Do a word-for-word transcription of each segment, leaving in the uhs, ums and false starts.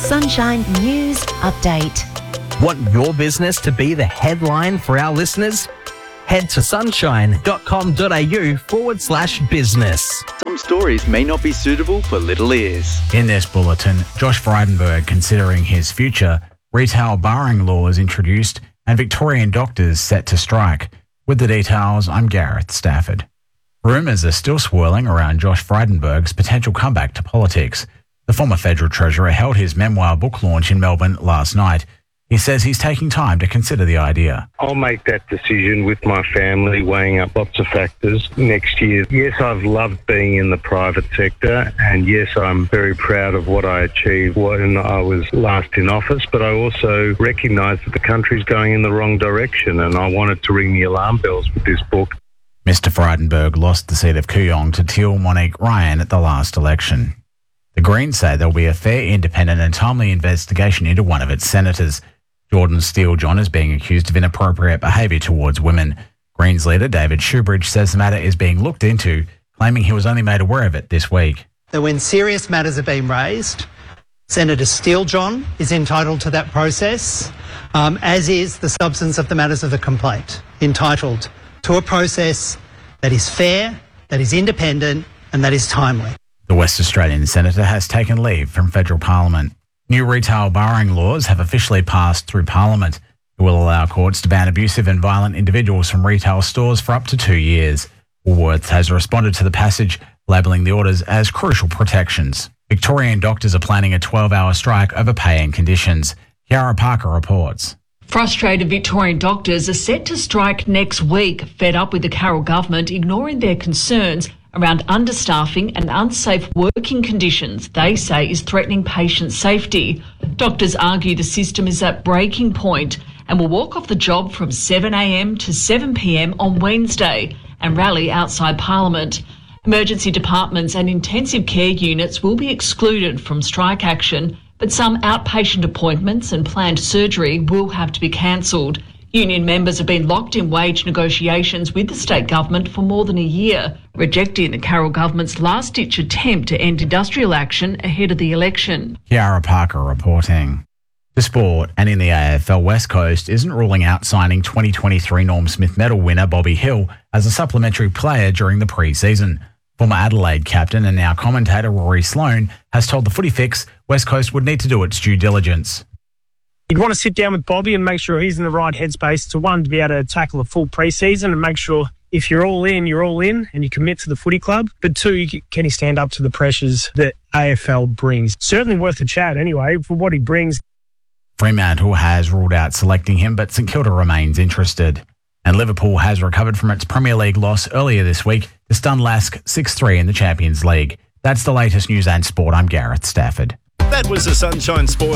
Sunshine News Update. Want your business to be the headline for our listeners? Head to sunshine.com.au forward slash business. Some stories may not be suitable for little ears. In this bulletin, Josh Frydenberg considering his future, retail barring laws introduced, and Victorian doctors set to strike. With the details, I'm Gareth Stafford. Rumours are still swirling around Josh Frydenberg's potential comeback to politics. The former federal treasurer held his memoir book launch in Melbourne last night. He says he's taking time to consider the idea. I'll make that decision with my family, weighing up lots of factors next year. Yes, I've loved being in the private sector, and yes, I'm very proud of what I achieved when I was last in office, but I also recognise that the country's going in the wrong direction, and I wanted to ring the alarm bells with this book. Mister Frydenberg lost the seat of Kooyong to Teal Monique Ryan at the last election. The Greens say there will be a fair, independent and timely investigation into one of its senators. Jordan Steele-John is being accused of inappropriate behaviour towards women. Greens leader David Shoebridge says the matter is being looked into, claiming he was only made aware of it this week. That when serious matters are being raised, Senator Steele-John is entitled to that process, um, as is the substance of the matters of the complaint, entitled to a process that is fair, that is independent and that is timely. The West Australian senator has taken leave from federal parliament. New retail barring laws have officially passed through Parliament. It will allow courts to ban abusive and violent individuals from retail stores for up to two years. Woolworths has responded to the passage, labelling the orders as crucial protections. Victorian doctors are planning a twelve-hour strike over pay and conditions. Kiara Parker reports. Frustrated Victorian doctors are set to strike next week, fed up with the Carroll government ignoring their concerns around understaffing and unsafe working conditions they say is threatening patient safety. Doctors argue the system is at breaking point and will walk off the job from seven a m to seven p m on Wednesday and rally outside Parliament. Emergency departments and intensive care units will be excluded from strike action, but some outpatient appointments and planned surgery will have to be cancelled. Union members have been locked in wage negotiations with the state government for more than a year, rejecting the Carroll government's last-ditch attempt to end industrial action ahead of the election. Kiara Parker reporting. To sport, and in the A F L, West Coast isn't ruling out signing twenty twenty-three Norm Smith medal winner Bobby Hill as a supplementary player during the pre-season. Former Adelaide captain and now commentator Rory Sloane has told the Footy Fix West Coast would need to do its due diligence. You'd want to sit down with Bobby and make sure he's in the right headspace to, one, to be able to tackle a full pre-season and make sure if you're all in, you're all in and you commit to the footy club. But two, can he stand up to the pressures that A F L brings? Certainly worth a chat anyway for what he brings. Fremantle has ruled out selecting him, but St Kilda remains interested. And Liverpool has recovered from its Premier League loss earlier this week to stun Lask six three in the Champions League. That's the latest news and sport. I'm Gareth Stafford. That was a Sunshine Sport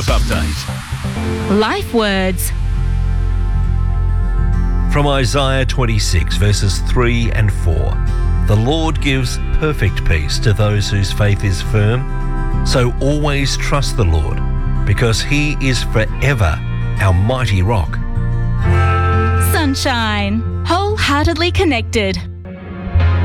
Update. Life words. From Isaiah twenty-six, verses three and four. The Lord gives perfect peace to those whose faith is firm. So always trust the Lord, because he is forever our mighty rock. Sunshine. Wholeheartedly connected.